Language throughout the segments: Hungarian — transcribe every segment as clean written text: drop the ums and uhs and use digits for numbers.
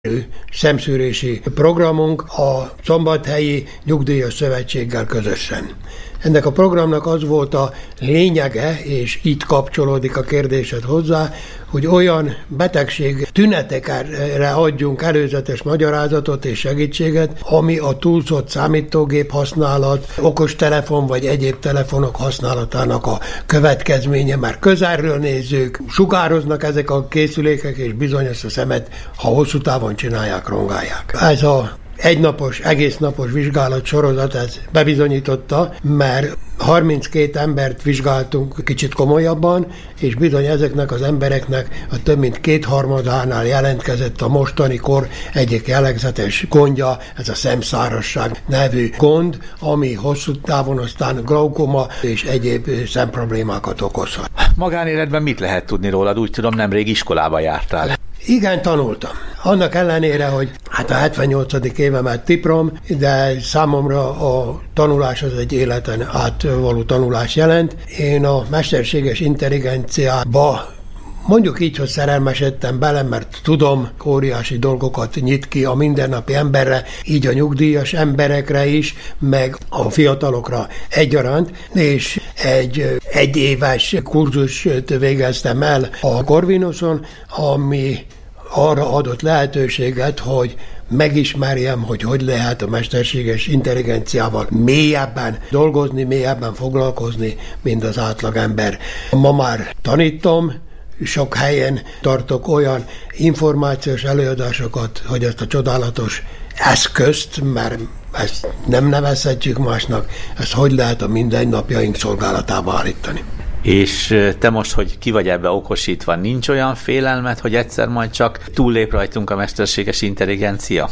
szemszűrési programunk a Szombathelyi Nyugdíjas Szövetséggel közösen. Ennek a programnak az volt a lényege, és itt kapcsolódik a kérdésed hozzá, hogy olyan betegség tünetekre adjunk előzetes magyarázatot és segítséget, ami a túlzott számítógép használat, okostelefon vagy egyéb telefonok használatának a következménye, már közelről nézzük, sugároznak ezek a készülékek, és bizony ezt a szemet, ha hosszú távon csinálják, rongálják. Ez a egynapos, egésznapos vizsgálat sorozat ez bebizonyította, mert 32 embert vizsgáltunk kicsit komolyabban, és bizony ezeknek az embereknek a több mint 2/3 jelentkezett a mostani kor egyik jellegzetes gondja, ez a szemszárazság nevű gond, ami hosszú távon aztán glaukoma és egyéb szemproblémákat okozhat. Magánéletben mit lehet tudni rólad? Úgy tudom, nemrég iskolába jártál. Igen, tanultam. Annak ellenére, hogy a 78. évemet tiprom, de számomra a tanulás az egy életen átvaló tanulás jelent. Én a mesterséges intelligenciába mondjuk így, hogy szerelmesedtem bele, mert tudom, óriási dolgokat nyit ki a mindennapi emberre, így a nyugdíjas emberekre is, meg a fiatalokra egyaránt, és egy éves kurzust végeztem el a Corvinuson, ami arra adott lehetőséget, hogy megismerjem, hogy lehet a mesterséges intelligenciával mélyebben dolgozni, mélyebben foglalkozni, mint az átlagember. Ma már tanítom, sok helyen tartok olyan információs előadásokat, hogy ezt a csodálatos eszközt, mert ezt nem nevezhetjük másnak, ezt hogy lehet a mindennapjaink szolgálatába állítani. És te most, hogy ki vagy ebbe okosítva, nincs olyan félelmed, hogy egyszer majd csak túllép rajtunk a mesterséges intelligencia?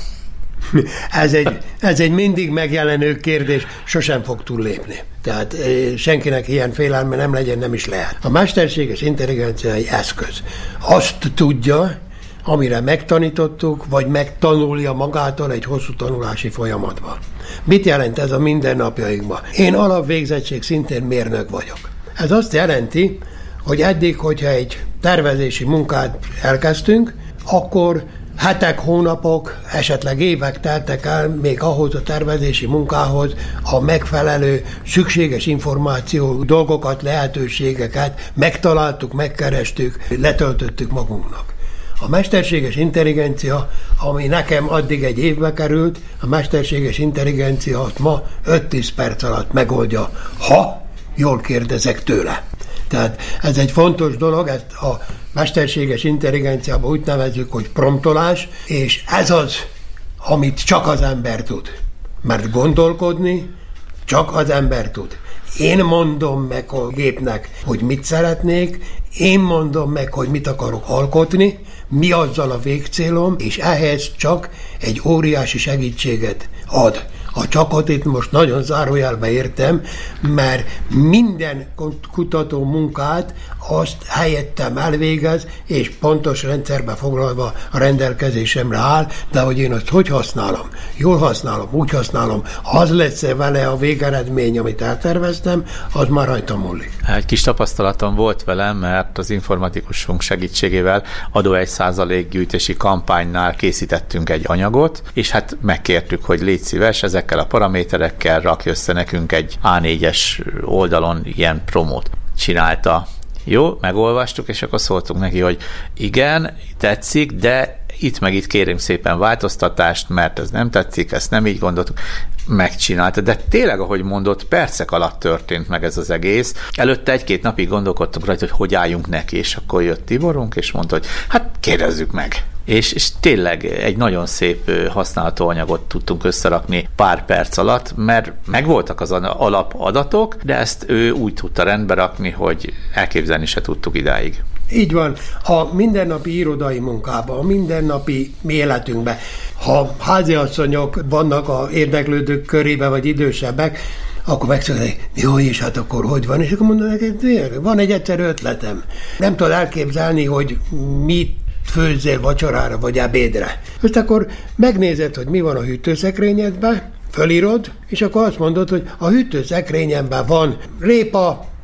Ez egy mindig megjelenő kérdés, sosem fog túllépni. Tehát senkinek ilyen félelme nem legyen, nem is lehet. A mesterséges intelligencia egy eszköz. Azt tudja, amire megtanítottuk, vagy megtanulja magától egy hosszú tanulási folyamatban. Mit jelent ez a mindennapjainkban? Én alapvégzettség szintén mérnök vagyok. Ez azt jelenti, hogy eddig, hogyha egy tervezési munkát elkezdtünk, akkor hetek, hónapok, esetleg évek teltek el még ahhoz a tervezési munkához a megfelelő, szükséges információ, dolgokat, lehetőségeket megtaláltuk, megkerestük, letöltöttük magunknak. A mesterséges intelligencia, ami nekem addig egy évbe került, a mesterséges intelligencia azt ma 5-10 perc alatt megoldja, ha jól kérdezek tőle. Tehát ez egy fontos dolog, ezt a mesterséges intelligenciában úgy nevezzük, hogy promptolás, és ez az, amit csak az ember tud. Mert gondolkodni csak az ember tud. Én mondom meg a gépnek, hogy mit szeretnék, én mondom meg, hogy mit akarok alkotni, mi azzal a végcélom, és ehhez csak egy óriási segítséget ad. A csakot itt most nagyon zárójelbe értem, mert minden kutató munkát azt helyettem elvégez, és pontos rendszerbe foglalva a rendelkezésemre áll, de hogy én azt hogy használom? Jól használom, úgy használom, az lesz vele a végeredmény, amit elterveztem, az már rajta múlik. Egy kis tapasztalatom volt velem, mert az informatikusunk segítségével adó 1% gyűjtési kampánynál készítettünk egy anyagot, és hát megkértük, hogy légy szíves, ezekkel a paraméterekkel rakj össze nekünk egy A4-es oldalon ilyen promót. Csinálta. Jó, megolvastuk, és akkor szóltunk neki, hogy igen, tetszik, de itt meg itt kérem szépen változtatást, mert ez nem tetszik, ezt nem így gondoltuk. Megcsinálta, de tényleg, ahogy mondott, percek alatt történt meg ez az egész. Előtte 1-2 napig gondolkodtunk rajta, hogy álljunk neki, és akkor jött Tiborunk, és mondta, hogy hát kérdezzük meg. És tényleg egy nagyon szép használható anyagot tudtunk összerakni pár perc alatt, mert megvoltak az alapadatok, de ezt ő úgy tudta rendbe rakni, hogy elképzelni se tudtuk idáig. Így van. A mindennapi irodai munkában, a mindennapi életünkben, ha háziasszonyok vannak a érdeklődők körében, vagy idősebbek, akkor megszólják, jó, és hát akkor hogy van? És akkor mondanak, van egy egyszerű ötletem. Nem tudod elképzelni, hogy mit főzzél vacsorára vagy ebédre. Most akkor megnézed, hogy mi van a hűtőszekrényedben, fölírod, és akkor azt mondod, hogy a hűtőszekrényemben van répa,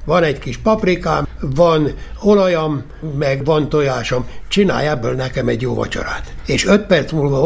van egy kis paprikám, van olajam, meg van tojásom, csinálj ebből nekem egy jó vacsorát. És 5 perc múlva